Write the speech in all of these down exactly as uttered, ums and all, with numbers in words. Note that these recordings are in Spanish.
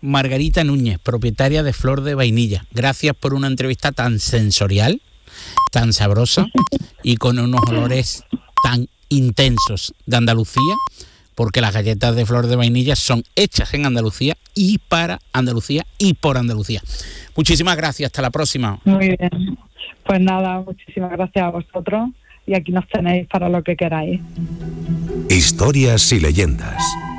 Margarita Núñez, propietaria de Flor de Vainilla. Gracias por una entrevista tan sensorial, tan sabrosa y con unos olores tan intensos de Andalucía, porque las galletas de Flor de Vainilla son hechas en Andalucía y para Andalucía y por Andalucía. Muchísimas gracias, hasta la próxima. Muy bien, pues nada, muchísimas gracias a vosotros y aquí nos tenéis para lo que queráis. Historias y leyendas.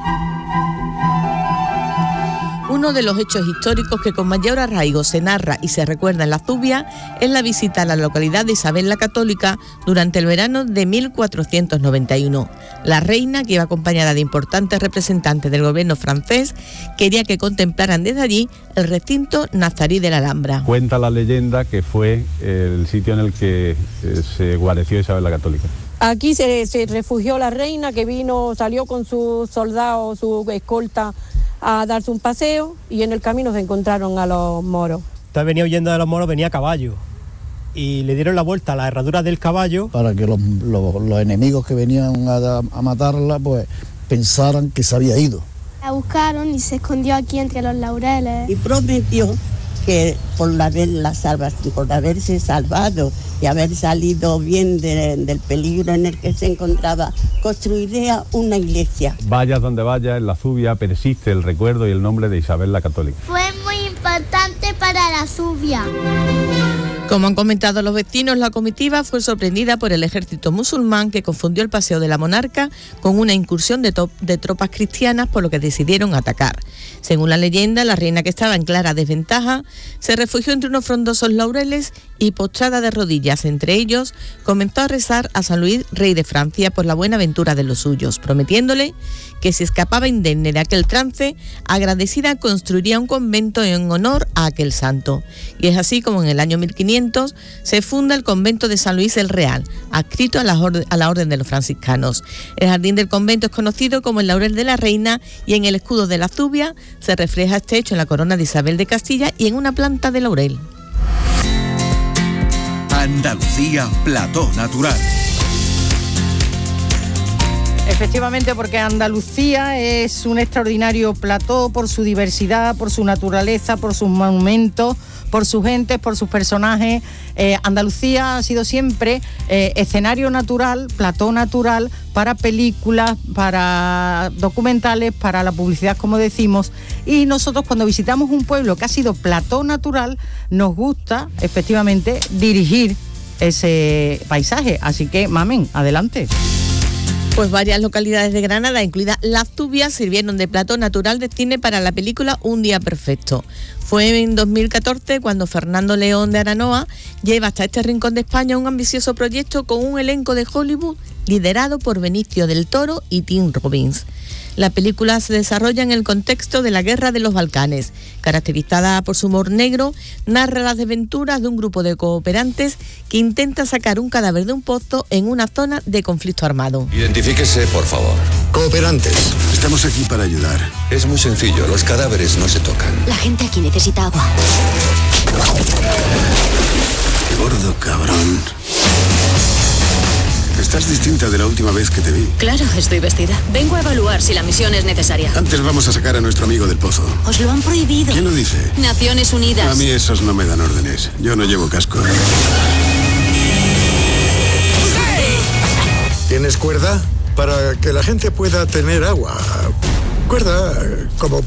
Uno de los hechos históricos que con mayor arraigo se narra y se recuerda en la Zubia es la visita a la localidad de Isabel la Católica durante el verano de mil cuatrocientos noventa y uno. La reina, que iba acompañada de importantes representantes del gobierno francés, quería que contemplaran desde allí el recinto nazarí de la Alhambra. Cuenta la leyenda que fue el sitio en el que eh, se guareció Isabel la Católica. Aquí se, se refugió la reina, que vino, salió con sus soldados, su escolta, a darse un paseo, y en el camino se encontraron a los moros. Entonces venía huyendo de los moros, venía a caballo, y le dieron la vuelta a las herraduras del caballo para que los, los, los enemigos que venían a, a matarla pues pensaran que se había ido. La buscaron y se escondió aquí entre los laureles. Y prometió que por haber la salvación, por haberse salvado y haber salido bien de, del peligro en el que se encontraba, construiría una iglesia. Vayas donde vayas, en la Zubia persiste el recuerdo y el nombre de Isabel la Católica. Fue muy importante para la Zubia. Como han comentado los vecinos, la comitiva fue sorprendida por el ejército musulmán, que confundió el paseo de la monarca con una incursión de, to- de tropas cristianas, por lo que decidieron atacar. Según la leyenda, la reina, que estaba en clara desventaja, se refugió entre unos frondosos laureles y, postrada de rodillas entre ellos, comenzó a rezar a San Luis, rey de Francia, por la buena ventura de los suyos, prometiéndole que si escapaba indemne de aquel trance, agradecida construiría un convento en honor a aquel santo. Y es así como en el año mil quinientos se funda el convento de San Luis el Real, adscrito a la, orden, a la orden de los franciscanos. El jardín del convento es conocido como el laurel de la reina, y en el escudo de la Zubia se refleja este hecho en la corona de Isabel de Castilla y en una planta de laurel. Andalucía, plató natural. Efectivamente, porque Andalucía es un extraordinario plató por su diversidad, por su naturaleza, por sus monumentos, por sus gentes, por sus personajes. Eh, Andalucía ha sido siempre eh, escenario natural, plató natural para películas, para documentales, para la publicidad, como decimos. Y nosotros, cuando visitamos un pueblo que ha sido plató natural, nos gusta efectivamente dirigir ese paisaje. Así que, mamen, adelante. Pues varias localidades de Granada, incluida La Zubia, sirvieron de plató natural de cine para la película Un día perfecto. Fue en dos mil catorce cuando Fernando León de Aranoa lleva hasta este rincón de España un ambicioso proyecto con un elenco de Hollywood liderado por Benicio del Toro y Tim Robbins. La película se desarrolla en el contexto de la Guerra de los Balcanes. Caracterizada por su humor negro, narra las desventuras de un grupo de cooperantes que intenta sacar un cadáver de un pozo en una zona de conflicto armado. Identifíquese, por favor. Cooperantes, estamos aquí para ayudar. Es muy sencillo, los cadáveres no se tocan. La gente aquí necesita agua. Qué gordo cabrón. Estás distinta de la última vez que te vi. Claro, estoy vestida. Vengo a evaluar si la misión es necesaria. Antes vamos a sacar a nuestro amigo del pozo. Os lo han prohibido. ¿Quién lo dice? Naciones Unidas. A mí esos no me dan órdenes. Yo no llevo casco. ¿Tienes cuerda? Para que la gente pueda tener agua. Cuerda como...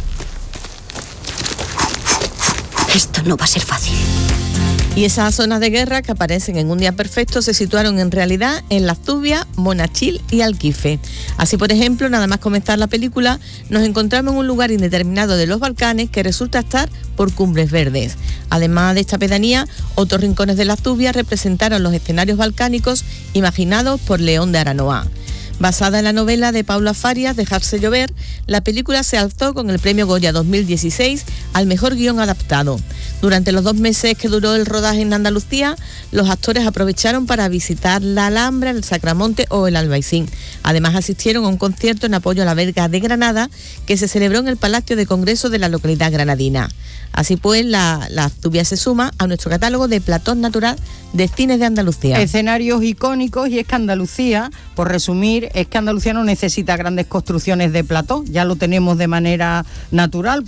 Esto no va a ser fácil. Y esas zonas de guerra que aparecen en Un día perfecto se situaron en realidad en La Zubia, Monachil y Alquife. Así, por ejemplo, nada más comenzar la película, nos encontramos en un lugar indeterminado de los Balcanes que resulta estar por Cumbres Verdes. Además de esta pedanía, otros rincones de La Zubia representaron los escenarios balcánicos imaginados por León de Aranoa. Basada en la novela de Paula Farias, Dejarse llover, la película se alzó con el Premio Goya dos mil dieciséis al mejor guión adaptado. Durante los dos meses que duró el rodaje en Andalucía, los actores aprovecharon para visitar la Alhambra, el Sacramonte o el Albaicín. Además, asistieron a un concierto en apoyo a la Verga de Granada que se celebró en el Palacio de Congreso de la localidad granadina. Así pues, la, la Zubia se suma a nuestro catálogo de platón natural de cines de Andalucía. Escenarios icónicos, y es que Andalucía, por resumir, es que Andalucía no necesita grandes construcciones de plató, ya lo tenemos de manera natural.